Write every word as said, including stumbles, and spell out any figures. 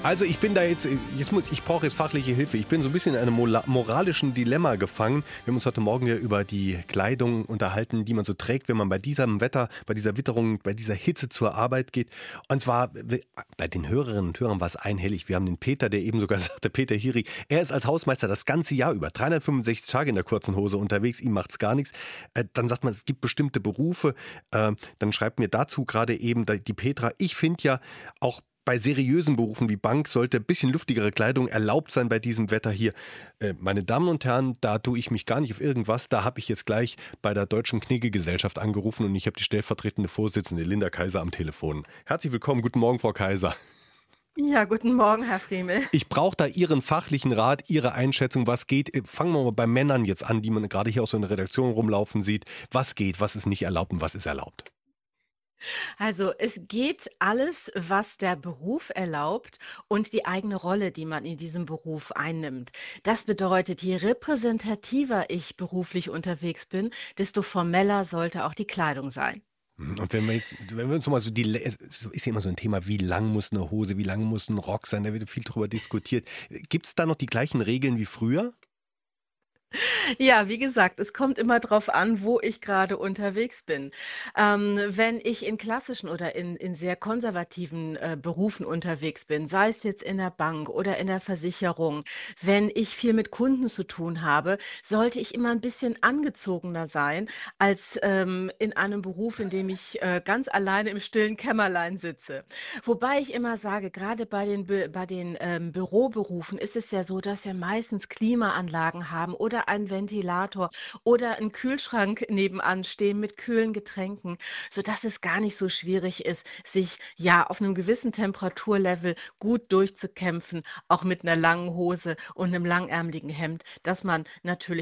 Also ich bin da jetzt, jetzt muss, ich brauche jetzt fachliche Hilfe. Ich bin so ein bisschen in einem mola- moralischen Dilemma gefangen. Wir haben uns heute Morgen ja über die Kleidung unterhalten, die man so trägt, wenn man bei diesem Wetter, bei dieser Witterung, bei dieser Hitze zur Arbeit geht. Und zwar w- bei den Hörerinnen und Hörern war es einhellig. Wir haben den Peter, der eben sogar sagte, Peter Hiri, er ist als Hausmeister das ganze Jahr über, dreihundertfünfundsechzig Tage in der kurzen Hose unterwegs, ihm macht's gar nichts. Äh, Dann sagt man, es gibt bestimmte Berufe. Äh, Dann schreibt mir dazu gerade eben die Petra, ich finde ja auch bei seriösen Berufen wie Bank sollte ein bisschen luftigere Kleidung erlaubt sein bei diesem Wetter hier. Äh, meine Damen und Herren, da tue ich mich gar nicht auf irgendwas. Da habe ich jetzt gleich bei der Deutschen Knigge-Gesellschaft angerufen und ich habe die stellvertretende Vorsitzende Linda Kaiser am Telefon. Herzlich willkommen, guten Morgen, Frau Kaiser. Ja, guten Morgen, Herr Friemel. Ich brauche da Ihren fachlichen Rat, Ihre Einschätzung, was geht. Äh, Fangen wir mal bei Männern jetzt an, die man gerade hier auch so in der Redaktion rumlaufen sieht. Was geht, was ist nicht erlaubt und was ist erlaubt? Also es geht alles, was der Beruf erlaubt und die eigene Rolle, die man in diesem Beruf einnimmt. Das bedeutet, je repräsentativer ich beruflich unterwegs bin, desto formeller sollte auch die Kleidung sein. Mhm. Und wenn wir jetzt, wenn wir uns mal so die, Lä- es ist ja immer so ein Thema, wie lang muss eine Hose, wie lang muss ein Rock sein, da wird viel drüber diskutiert. Gibt es da noch die gleichen Regeln wie früher? Ja, wie gesagt, es kommt immer drauf an, wo ich gerade unterwegs bin. Ähm, wenn ich in klassischen oder in in sehr konservativen, äh, Berufen unterwegs bin, sei es jetzt in der Bank oder in der Versicherung, wenn ich viel mit Kunden zu tun habe, sollte ich immer ein bisschen angezogener sein als, ähm, in einem Beruf, in dem ich, äh, ganz alleine im stillen Kämmerlein sitze. Wobei ich immer sage, gerade bei den Bü bei den, ähm, Büroberufen ist es ja so, dass wir meistens Klimaanlagen haben oder einen Ventilator oder einen Kühlschrank nebenan stehen mit kühlen Getränken, sodass es gar nicht so schwierig ist, sich, ja, auf einem gewissen Temperaturlevel gut durchzukämpfen, auch mit einer langen Hose und einem langärmeligen Hemd, dass man natürlich